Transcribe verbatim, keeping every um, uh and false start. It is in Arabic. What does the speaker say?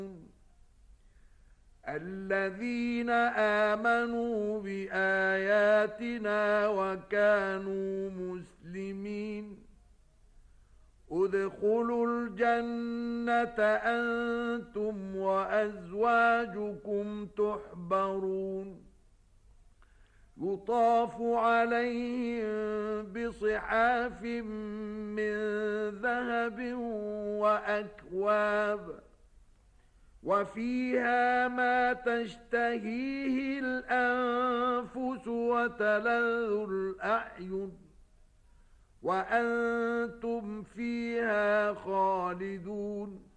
الذين آمنوا بآياتنا وكانوا مسلمين ادخلوا الجنة أنتم وأزواجكم تحبرون يطاف عليهم بصحاف من ذهب وأكواب وفيها ما تشتهيه الأنفس وتلذ الأعين وأنتم فيها خالدون